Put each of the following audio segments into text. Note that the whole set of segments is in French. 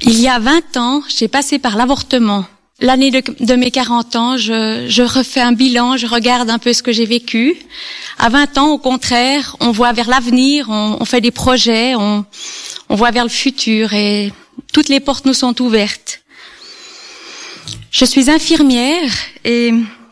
Il y a 20 ans, j'ai passé par l'avortement. L'année de mes 40 ans, je refais un bilan, je regarde un peu ce que j'ai vécu. À 20 ans, au contraire, on voit vers l'avenir, on fait des projets, on voit vers le futur et toutes les portes nous sont ouvertes. Je suis infirmière et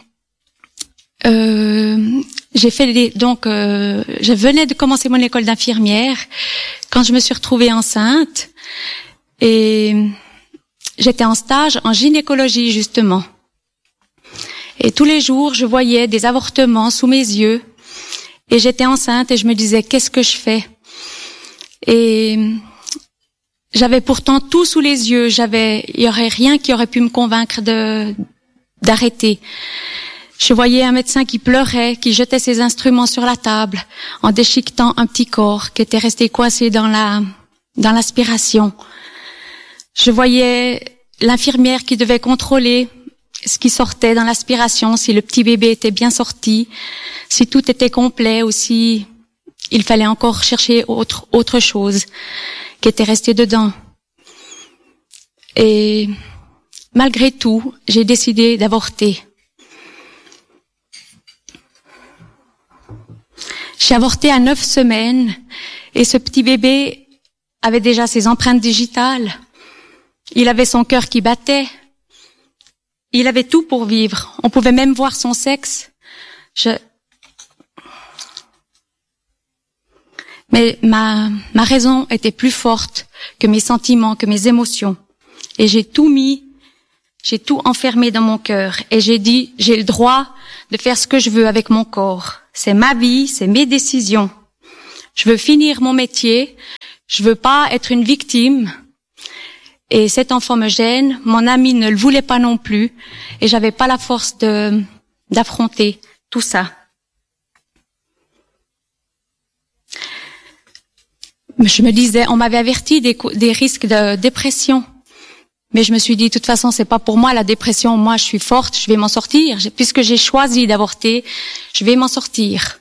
j'ai fait je venais de commencer mon école d'infirmière quand je me suis retrouvée enceinte et j'étais en stage en gynécologie justement. Et tous les jours, je voyais des avortements sous mes yeux et j'étais enceinte et je me disais qu'est-ce que je fais? Et j'avais pourtant tout sous les yeux, il y aurait rien qui aurait pu me convaincre d'arrêter. Je voyais un médecin qui pleurait, qui jetait ses instruments sur la table en déchiquetant un petit corps qui était resté coincé dans l'aspiration. Je voyais l'infirmière qui devait contrôler ce qui sortait dans l'aspiration, si le petit bébé était bien sorti, si tout était complet ou si il fallait encore chercher autre chose qui était resté dedans. Et malgré tout, j'ai décidé d'avorter. J'ai avorté à 9 semaines et ce petit bébé avait déjà ses empreintes digitales. Il avait son cœur qui battait. Il avait tout pour vivre. On pouvait même voir son sexe. Mais ma raison était plus forte que mes sentiments, que mes émotions. Et j'ai tout enfermé dans mon cœur. Et j'ai dit, j'ai le droit de faire ce que je veux avec mon corps. C'est ma vie, c'est mes décisions. Je veux finir mon métier. Je veux pas être une victime. Et cet enfant me gêne. Mon ami ne le voulait pas non plus. Et j'avais pas la force d'affronter tout ça. Je me disais, on m'avait averti des risques de dépression. Mais je me suis dit, de toute façon, c'est pas pour moi la dépression. Moi, je suis forte, je vais m'en sortir. Puisque j'ai choisi d'avorter, je vais m'en sortir.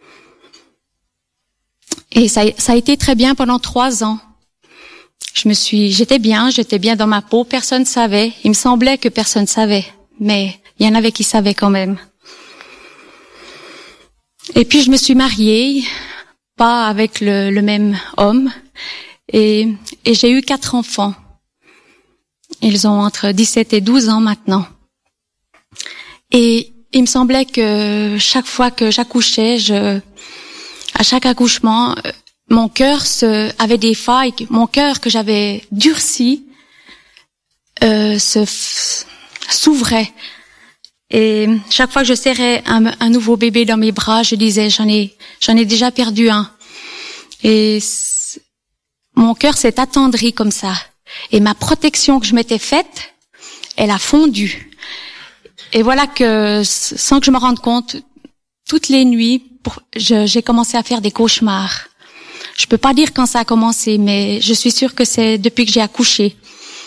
Et ça a été très bien pendant 3 ans. J'étais bien dans ma peau, personne savait. Il me semblait que personne savait. Mais il y en avait qui savaient quand même. Et puis, je me suis mariée, pas avec le même homme. Et j'ai eu 4 enfants. Ils ont entre 17 et 12 ans maintenant. Et il me semblait que chaque fois que j'accouchais, à chaque accouchement, mon cœur avait des failles. Mon cœur que j'avais durci s'ouvrait. Et chaque fois que je serrais un nouveau bébé dans mes bras, je disais j'en ai déjà perdu un. Et mon cœur s'est attendri comme ça. Et ma protection que je m'étais faite, elle a fondu. Et voilà que, sans que je me rende compte, toutes les nuits, j'ai commencé à faire des cauchemars. Je peux pas dire quand ça a commencé, mais je suis sûre que c'est depuis que j'ai accouché.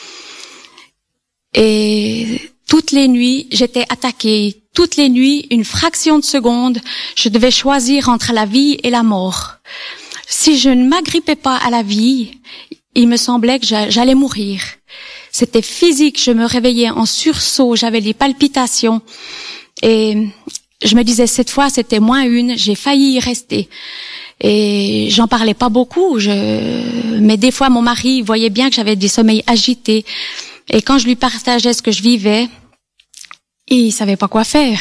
Et toutes les nuits, j'étais attaquée. Toutes les nuits, une fraction de seconde, je devais choisir entre la vie et la mort. Si je ne m'agrippais pas à la vie, il me semblait que j'allais mourir. C'était physique, je me réveillais en sursaut, j'avais des palpitations. Et je me disais, cette fois, c'était -1, j'ai failli y rester. Et j'en parlais pas beaucoup, mais des fois, mon mari voyait bien que j'avais des sommeils agités. Et quand je lui partageais ce que je vivais, il savait pas quoi faire.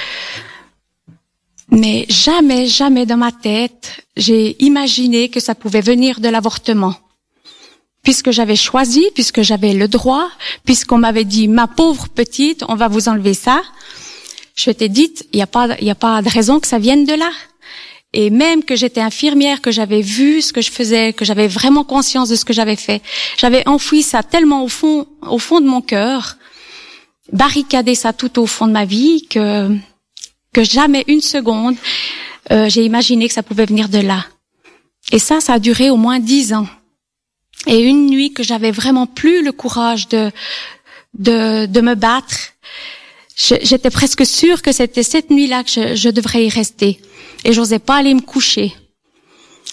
Mais jamais, jamais dans ma tête, j'ai imaginé que ça pouvait venir de l'avortement. Puisque j'avais choisi, puisque j'avais le droit, puisqu'on m'avait dit, ma pauvre petite, on va vous enlever ça, je t'ai dit, il y a pas de raison que ça vienne de là. Et même que j'étais infirmière, que j'avais vu ce que je faisais, que j'avais vraiment conscience de ce que j'avais fait, j'avais enfoui ça tellement au fond de mon cœur, barricadé ça tout au fond de ma vie, que jamais une seconde, j'ai imaginé que ça pouvait venir de là. Et ça a duré au moins 10 ans. Et une nuit que j'avais vraiment plus le courage de me battre, j'étais presque sûre que c'était cette nuit-là que je devrais y rester. Et j'osais pas aller me coucher.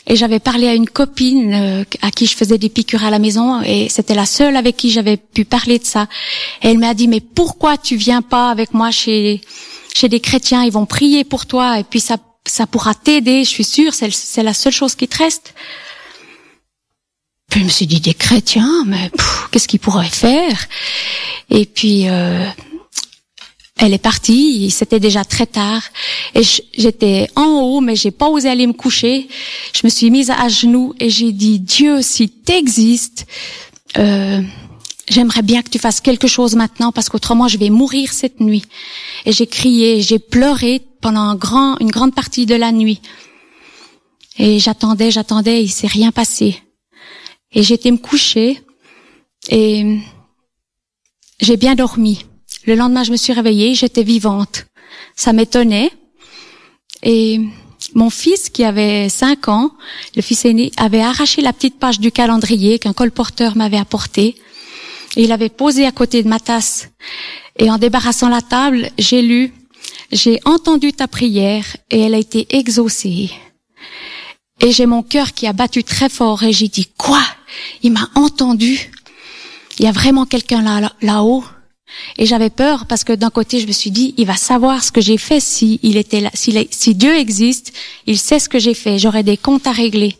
Et j'avais parlé à une copine à qui je faisais des piqûres à la maison, et c'était la seule avec qui j'avais pu parler de ça. Et elle m'a dit, mais pourquoi tu viens pas avec moi chez des chrétiens, ils vont prier pour toi, et puis ça pourra t'aider, je suis sûre, c'est la seule chose qui te reste. Puis je me suis dit, des chrétiens, mais qu'est-ce qu'ils pourraient faire? Et puis elle est partie, c'était déjà très tard, et j'étais en haut, mais j'ai pas osé aller me coucher. Je me suis mise à genoux et j'ai dit, Dieu, si t'existes, j'aimerais bien que tu fasses quelque chose maintenant, parce qu'autrement je vais mourir cette nuit. Et j'ai crié, j'ai pleuré pendant une grande partie de la nuit. Et j'attendais, il s'est rien passé. Et j'étais me coucher, et j'ai bien dormi. Le lendemain, je me suis réveillée, j'étais vivante. Ça m'étonnait. Et mon fils, qui avait 5 ans, le fils aîné, avait arraché la petite page du calendrier qu'un colporteur m'avait apporté. Et il avait posé à côté de ma tasse. Et en débarrassant la table, j'ai lu, « J'ai entendu ta prière et elle a été exaucée. » Et j'ai mon cœur qui a battu très fort et j'ai dit, « Quoi? Il m'a entendu? Il y a vraiment quelqu'un là-haut? » Et j'avais peur parce que d'un côté, je me suis dit, il va savoir ce que j'ai fait si il était là. Si Dieu existe, il sait ce que j'ai fait. J'aurai des comptes à régler.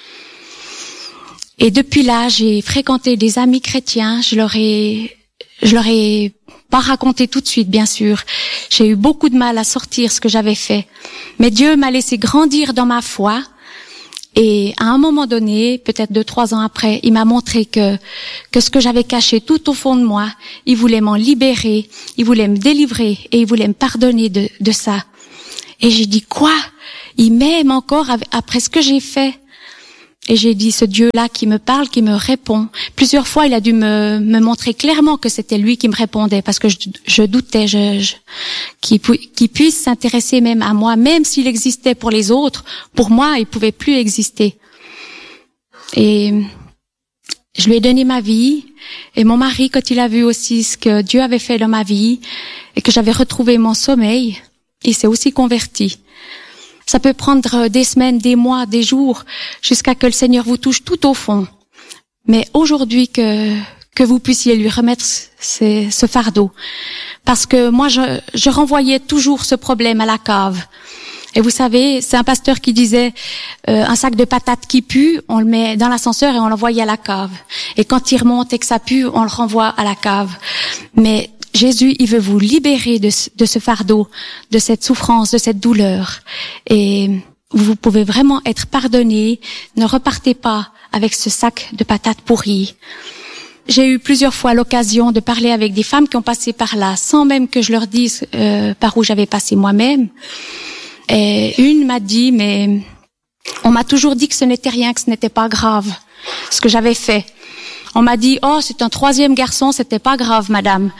Et depuis là, j'ai fréquenté des amis chrétiens. Je leur ai pas raconté tout de suite, bien sûr. J'ai eu beaucoup de mal à sortir ce que j'avais fait. Mais Dieu m'a laissé grandir dans ma foi. Et à un moment donné, peut-être 2-3 ans après, il m'a montré que ce que j'avais caché tout au fond de moi, il voulait m'en libérer, il voulait me délivrer et il voulait me pardonner de ça. Et j'ai dit, quoi? Il m'aime encore après ce que j'ai fait? Et j'ai dit, ce Dieu-là qui me parle, qui me répond. Plusieurs fois, il a dû me montrer clairement que c'était lui qui me répondait, parce que je doutais qu'il puisse s'intéresser même à moi, même s'il existait pour les autres. Pour moi, il pouvait plus exister. Et je lui ai donné ma vie. Et mon mari, quand il a vu aussi ce que Dieu avait fait dans ma vie, et que j'avais retrouvé mon sommeil, il s'est aussi converti. Ça peut prendre des semaines, des mois, des jours, jusqu'à que le Seigneur vous touche tout au fond. Mais aujourd'hui, que vous puissiez lui remettre ce fardeau. Parce que moi, je renvoyais toujours ce problème à la cave. Et vous savez, c'est un pasteur qui disait, un sac de patates qui pue, on le met dans l'ascenseur et on l'envoie à la cave. Et quand il remonte et que ça pue, on le renvoie à la cave. Mais Jésus, il veut vous libérer de ce fardeau, de cette souffrance, de cette douleur. Et vous pouvez vraiment être pardonné. Ne repartez pas avec ce sac de patates pourries. J'ai eu plusieurs fois l'occasion de parler avec des femmes qui ont passé par là, sans même que je leur dise par où j'avais passé moi-même. Et une m'a dit, mais on m'a toujours dit que ce n'était rien, que ce n'était pas grave, ce que j'avais fait. On m'a dit, oh, c'est un 3e garçon, c'était pas grave, madame.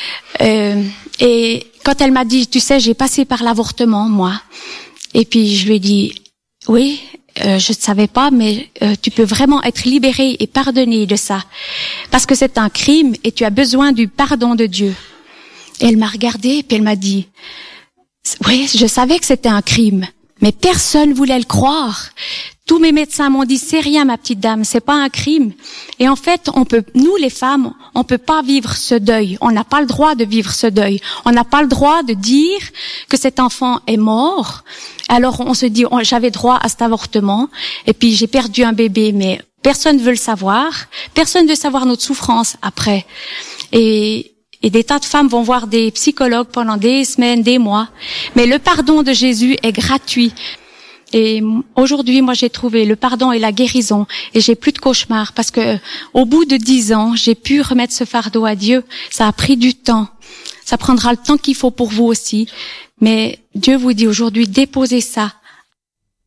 Et quand elle m'a dit, tu sais, j'ai passé par l'avortement, moi. Et puis je lui ai dit, oui, je ne savais pas, mais tu peux vraiment être libérée et pardonnée de ça. Parce que c'est un crime et tu as besoin du pardon de Dieu. Et elle m'a regardée, puis elle m'a dit, oui, je savais que c'était un crime, mais personne voulait le croire. Tous mes médecins m'ont dit, c'est rien, ma petite dame, c'est pas un crime. Et en fait, nous les femmes, on peut pas vivre ce deuil. On n'a pas le droit de vivre ce deuil. On n'a pas le droit de dire que cet enfant est mort. Alors on se dit, j'avais droit à cet avortement, et puis j'ai perdu un bébé, mais personne ne veut le savoir. Personne ne veut savoir notre souffrance après. Et des tas de femmes vont voir des psychologues pendant des semaines, des mois. Mais le pardon de Jésus est gratuit. Et aujourd'hui, moi, j'ai trouvé le pardon et la guérison, et j'ai plus de cauchemars, parce que au bout de 10 ans, j'ai pu remettre ce fardeau à Dieu. Ça a pris du temps. Ça prendra le temps qu'il faut pour vous aussi. Mais Dieu vous dit aujourd'hui, déposez ça